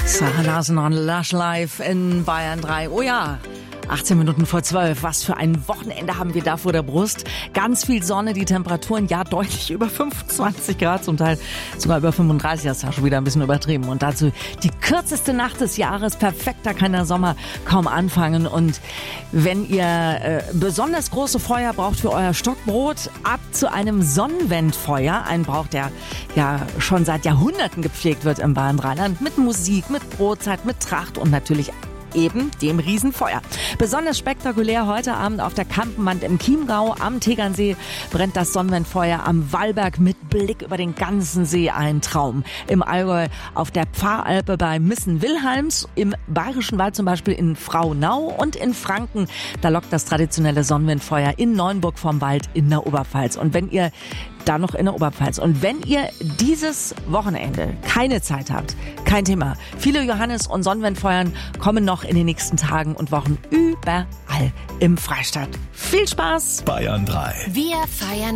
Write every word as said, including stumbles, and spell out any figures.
Sarah Larsen on Lush Live in Bayern drei. Oh ja, achtzehn Minuten vor zwölf. Was für ein Wochenende haben wir da vor der Brust. Ganz viel Sonne, die Temperaturen ja deutlich über fünfundzwanzig Grad, zum Teil sogar über fünfunddreißig. Das ist ja schon wieder ein bisschen übertrieben. Und dazu die kürzeste Nacht des Jahres. Perfekter kann der Sommer kaum anfangen. Und wenn ihr äh, besonders große Feuer braucht für euer Stockbrot, ab zu einem Sonnenwendfeuer. Ein Brauch, der ja schon seit Jahrhunderten gepflegt wird im Bayern Dreiland. Mit Musik, mit Brotzeit, mit Tracht und natürlich eben dem Riesenfeuer. Besonders spektakulär heute Abend auf der Kampenwand im Chiemgau am Tegernsee brennt das Sonnenwendfeuer am Wallberg mit Blick über den ganzen See, ein Traum. Im Allgäu auf der Pfarralpe bei Missen-Wilhelms, im Bayerischen Wald zum Beispiel in Fraunau und in Franken, da lockt das traditionelle Sonnenwendfeuer in Neunburg vom Wald in der Oberpfalz. Und wenn ihr da noch in der Oberpfalz. Und wenn ihr dieses Wochenende keine Zeit habt, kein Thema. Viele Johannes- und Sonnenwendfeuern kommen noch in den nächsten Tagen und Wochen überall im Freistaat. Viel Spaß! Bayern drei. Wir feiern